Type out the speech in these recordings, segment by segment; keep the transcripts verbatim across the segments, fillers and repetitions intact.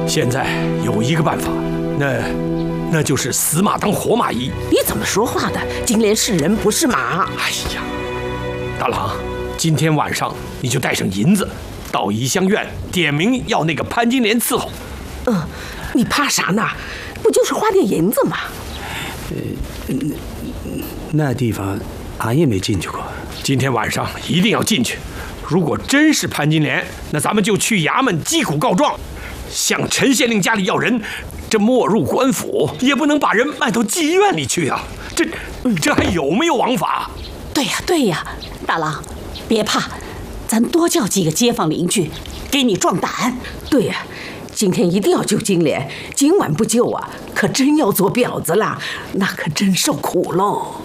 现在有一个办法，那那就是死马当活马医。 你怎么说话的？金莲是人不是马。 哎呀，大郎，今天晚上你就带上银子，到怡香院点名要那个潘金莲伺候。 嗯，你怕啥呢？不就是花点银子吗？ 呃，那地方俺也没进去过。 今天晚上一定要进去。如果真是潘金莲，那咱们就去衙门击鼓告状，向陈县令家里要人。这没入官府，也不能把人卖到妓院里去啊！这这还有没有王法？ 对呀对呀，大郎，别怕，咱多叫几个街坊邻居，给你壮胆。 对呀。今天一定要救金莲，今晚不救啊，可真要做婊子了，那可真受苦喽。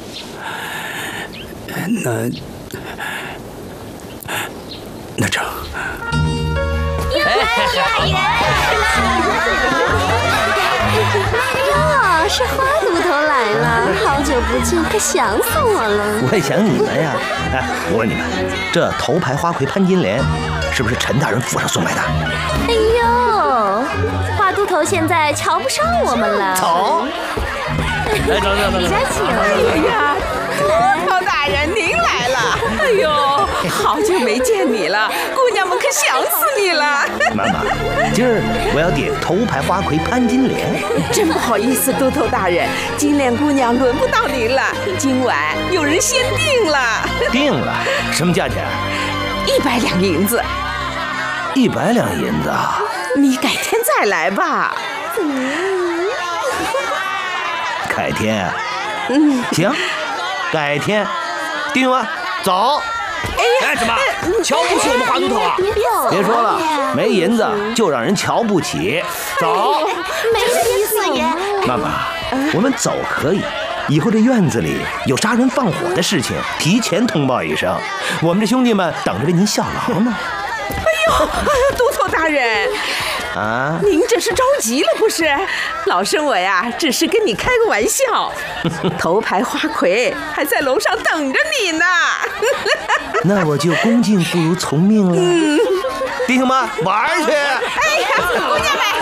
那那成。 哟，是花骨头来了，好久不见，可想死我了。 我也想你们呀。哎，我问你们，这头牌花魁潘金莲，是不是陈大人府上送来的？ 哎呦，花都头现在瞧不上我们了。 走，来走走走。 李家请。 哎呀，曹大人您来了！哎呦，好久没见你了，姑娘们可想死你了。 妈妈，今儿我要点头牌花魁潘金莲。 真不好意思，都头大人，金莲姑娘轮不到您了，今晚有人先定了。 定了？什么价钱？ 一百两银子。 一百两银子， 你改天再来吧。 改天，嗯，行，改天，定了，走。 哎，什么？瞧不起我们花都头啊？ 别说了，没银子就让人瞧不起。走， 没意思耶。 妈妈，我们走可以。以后这院子里有杀人放火的事情，提前通报一声，我们这兄弟们等着为您效劳呢。 哎呦，都头大人， 啊， 您这是着急了不是？老身我呀，只是跟你开个玩笑。头牌花魁还在楼上等着你呢。 那我就恭敬不如从命了。嗯、弟兄们，玩去！ 哎呀，姑娘们。